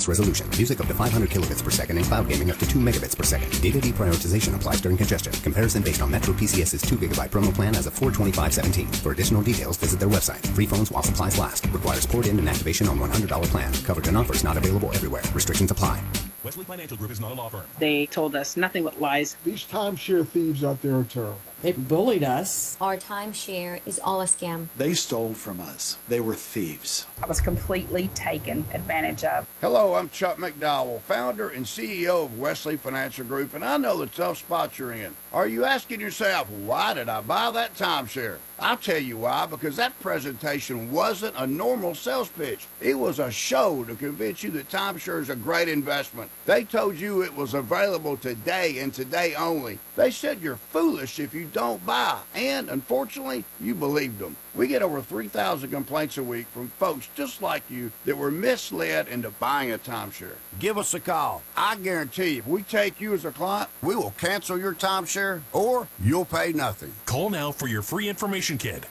plus resolution. Music up to 500 kilobits per second and cloud gaming up to 2 megabits per second. Data deprioritization applies during congestion. Comparison based on Metro PCS's 2 gigabyte promo plan as of 4/25/17. For additional details, visit their website. Free phones while supplies last. Requires port in and activation on $100 plan. Coverage and offers not available everywhere. Restrictions apply. Wesley Financial Group is not a law firm. They told us nothing but lies. These timeshare thieves out there are terrible. They bullied us. Our timeshare is all a scam. They stole from us. They were thieves. I was completely taken advantage of. Hello, I'm Chuck McDowell, founder and CEO of Wesley Financial Group, and I know the tough spot you're in. Are you asking yourself, why did I buy that timeshare? I'll tell you why, because that presentation wasn't a normal sales pitch. It was a show to convince you that timeshare is a great investment. They told you it was available today and today only. They said you're foolish if you don't buy, and unfortunately, you believed them. We get over 3,000 complaints a week from folks just like you that were misled into buying a timeshare. Give us a call. I guarantee if we take you as a client, we will cancel your timeshare or you'll pay nothing. Call now for your free information kit.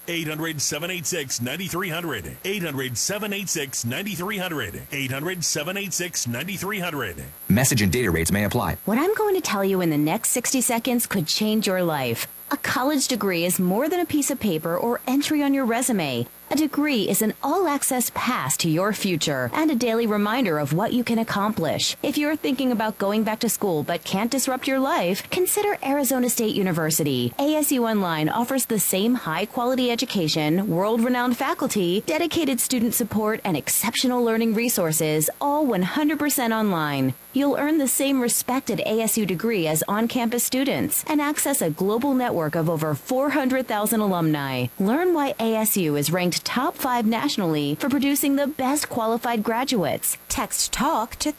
800-786-9300. 800-786-9300. 800-786-9300. Message and data rates may apply. What I'm going to tell you in the next 60 seconds could change your life. A college degree is more than a piece of paper or entry on your resume. A degree is an all-access pass to your future and a daily reminder of what you can accomplish. If you're thinking about going back to school but can't disrupt your life, consider Arizona State University. ASU Online offers the same high-quality education, world-renowned faculty, dedicated student support, and exceptional learning resources, all 100% online. You'll earn the same respected ASU degree as on-campus students and access a global network of over 400,000 alumni. Learn why ASU is ranked top 5 nationally for producing the best qualified graduates. Text TALK to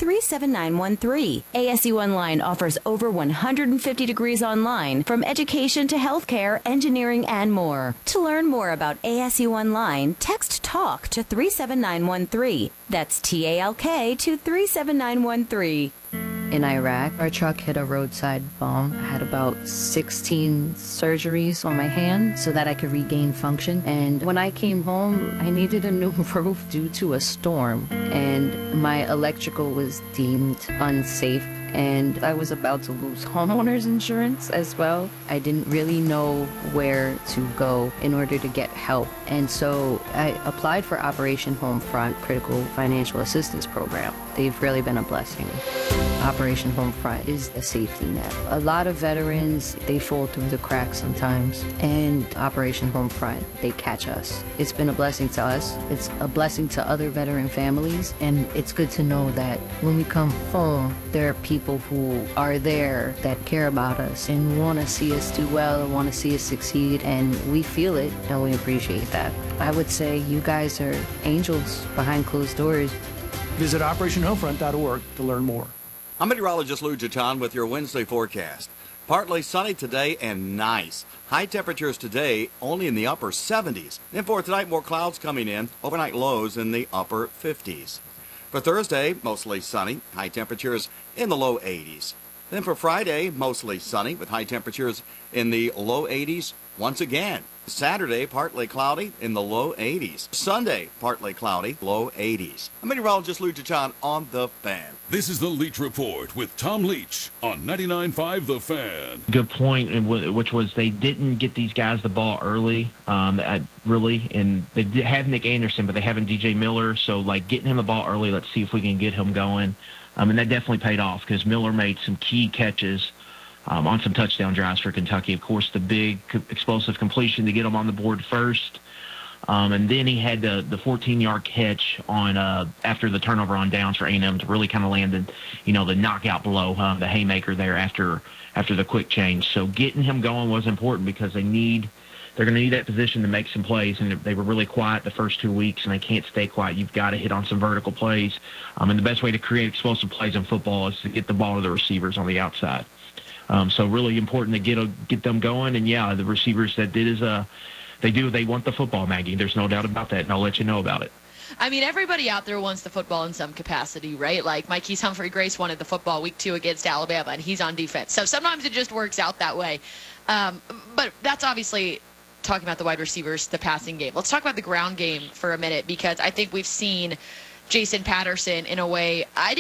37913. ASU Online offers over 150 degrees online, from education to healthcare, engineering, and more. To learn more about ASU Online, text TALK to 37913. That's TALK to 37913. In Iraq, our truck hit a roadside bomb. I had about 16 surgeries on my hand so that I could regain function. And when I came home, I needed a new roof due to a storm. And my electrical was deemed unsafe. And I was about to lose homeowners insurance as well. I didn't really know where to go in order to get help. And so I applied for Operation Homefront Critical Financial Assistance Program. They've really been a blessing. Operation Homefront is a safety net. A lot of veterans, they fall through the cracks sometimes. And Operation Homefront, they catch us. It's been a blessing to us. It's a blessing to other veteran families. And it's good to know that when we come home, there are people who are there that care about us and want to see us do well and want to see us succeed, and we feel it and we appreciate that. I would say you guys are angels behind closed doors. Visit OperationHomefront.org to learn more. I'm meteorologist Lou Jaton with your Wednesday forecast. Partly sunny today and nice. High temperatures today only in the upper 70s. Then for tonight, more clouds coming in. Overnight lows in the upper 50s. For Thursday, mostly sunny, high temperatures in the low 80s. Then for Friday, mostly sunny with high temperatures in the low 80s once again. Saturday, partly cloudy in the low 80s. Sunday, partly cloudy, low 80s. I'm meteorologist Lou Jaton on The Fan. This is the Leach Report with Tom Leach on 99.5 The Fan. Good point, which was they didn't get these guys the ball early, really, and they have Nick Anderson, but they haven't DJ Miller, so like getting him the ball early, let's see if we can get him going. And that definitely paid off because Miller made some key catches on some touchdown drives for Kentucky. Of course, the big explosive completion to get him on the board first. And then he had the 14-yard catch on after the turnover on downs for A&M to really kind of land the knockout blow, the haymaker there after the quick change. So getting him going was important because they're going to need that position to make some plays, and they were really quiet the first 2 weeks, and they can't stay quiet. You've got to hit on some vertical plays. And the best way to create explosive plays in football is to get the ball to the receivers on the outside. So really important to get them going. And, yeah, the receivers that did is they want the football, Maggie. There's no doubt about that, and I'll let you know about it. I mean, everybody out there wants the football in some capacity, right? Like Mikey's Humphrey Grace wanted the football week 2 against Alabama, and he's on defense. So sometimes it just works out that way. But that's obviously talking about the wide receivers, the passing game. Let's talk about the ground game for a minute because I think we've seen Jason Patterson in a way I